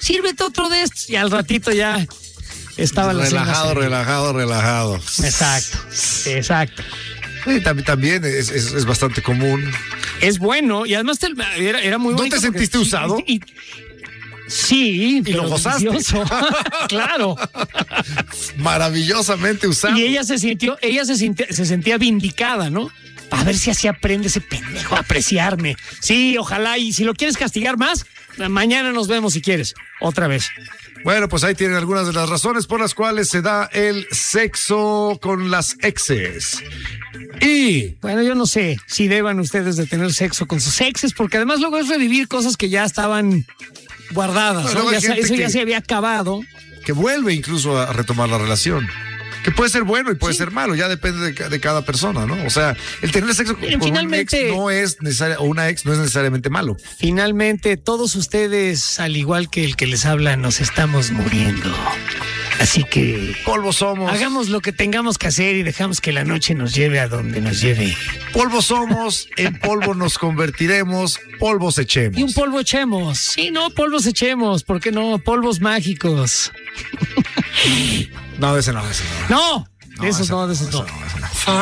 sírvete otro de estos. Y al ratito ya estaba la cena. Relajado. Exacto. Sí, también es bastante común. Es bueno, y además era muy bonito. ¿No te sentiste usado? Sí, y lo gozaste. Claro. Maravillosamente usado. Y ella se sentía vindicada, ¿no? A ver si así aprende ese pendejo a apreciarme. Sí, ojalá, y si lo quieres castigar más, mañana nos vemos si quieres, otra vez. Bueno, pues ahí tienen algunas de las razones por las cuales se da el sexo con las exes. Y bueno, yo no sé si deban ustedes de tener sexo con sus exes, porque además luego es revivir cosas que ya estaban guardadas, ¿no? Eso ya se había acabado. Que vuelve incluso a retomar la relación. Que puede ser bueno y puede ser malo, ya depende de cada persona, ¿no? O sea, el tener sexo con un ex no es necesario, o una ex no es necesariamente malo. Finalmente, todos ustedes, al igual que el que les habla, nos estamos muriendo. Así que polvo somos. Hagamos lo que tengamos que hacer y dejamos que la noche nos lleve a donde nos lleve. Polvo somos, en polvo nos convertiremos, polvos echemos. Y un polvo echemos. Sí, no, polvos echemos. ¿Por qué no? Polvos mágicos. No, de ese no. No, de esos no.